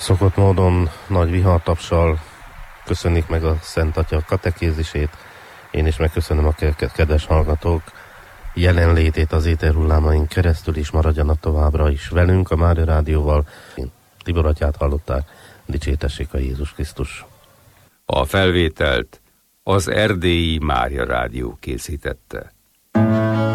Szokott módon nagy vihartapssal köszönik meg a Szent Atya katekézisét. Én is megköszönöm a kedves hallgatók jelenlétét az éterhullámaink keresztül is, maradjanak továbbra is velünk a Mária Rádióval. Tibor atyát hallották, dicsértessék a Jézus Krisztus. A felvételt az Erdélyi Mária Rádió készítette.